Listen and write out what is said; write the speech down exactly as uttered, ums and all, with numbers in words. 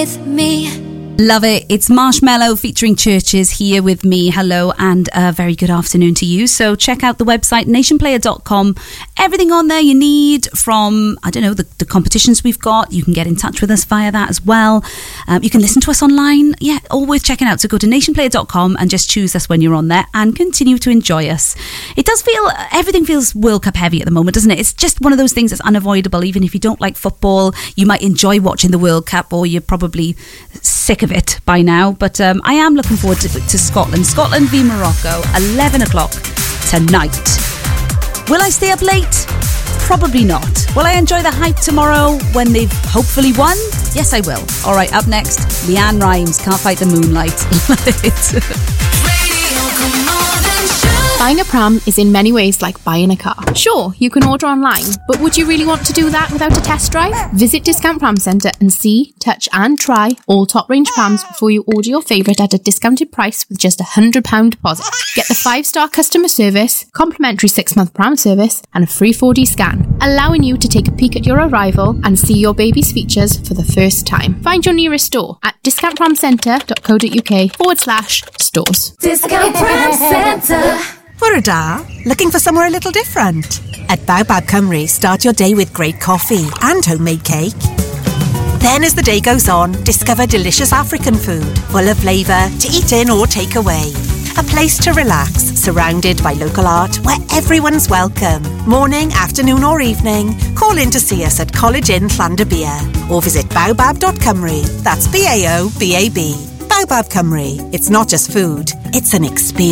with me. Love it. It's Marshmallow featuring Churches here with me. Hello and a very good afternoon to you. So check out the website nation player dot com. Everything on there you need from, I don't know, the, the competitions we've got. You can get in touch with us via that as well. Um, you can listen to us online. Yeah, all worth checking out. So go to nation player dot com and just choose us when you're on there and continue to enjoy us. It does feel, everything feels World Cup heavy at the moment, doesn't it? It's just one of those things that's unavoidable. Even if you don't like football, you might enjoy watching the World Cup, or you're probably sick of it by now, but um, I am looking forward to, to Scotland. Scotland v Morocco, eleven o'clock tonight. Will I stay up late? Probably not. Will I enjoy the hype tomorrow when they've hopefully won? Yes, I will. All right, up next, Leanne Rimes, Can't Fight the Moonlight. Love it. Buying a pram is in many ways like buying a car. Sure, you can order online, but would you really want to do that without a test drive? Visit Discount Pram Centre and see, touch and try all top range prams before you order your favourite at a discounted price with just a one hundred pounds deposit. Get the five star customer service, complimentary six month pram service and a free four D scan, allowing you to take a peek at your arrival and see your baby's features for the first time. Find your nearest store at discountpramcentre.co.uk forward slash stores. Discount Pram Centre. Bwrda, looking for somewhere a little different? At Baobab Cymru, start your day with great coffee and homemade cake. Then as the day goes on, discover delicious African food, full of flavour, to eat in or take away. A place to relax, surrounded by local art where everyone's welcome. Morning, afternoon or evening, call in to see us at College Inn Llandybia or visit baobab dot cymru. That's B A O B A B. Baobab Cymru. It's not just food, it's an experience.